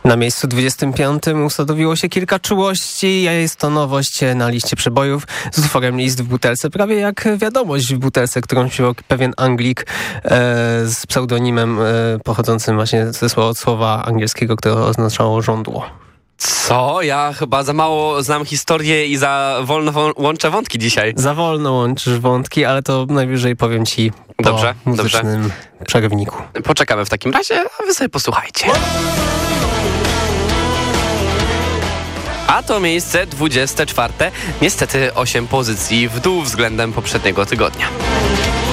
Na miejscu 25 usadowiło się kilka czułości, a jest to nowość na liście przebojów z utworem List w butelce. Prawie jak wiadomość w butelce, którą śpiewał pewien Anglik z pseudonimem pochodzącym właśnie od słowa angielskiego, które oznaczało żądło. Co? Ja chyba za mało znam historię i za wolno łączę wątki dzisiaj. Za wolno łączysz wątki, ale to najwyżej powiem ci po muzycznym przerywniku. Poczekamy w takim razie, a wy sobie posłuchajcie. A to miejsce 24. Niestety 8 pozycji w dół względem poprzedniego tygodnia.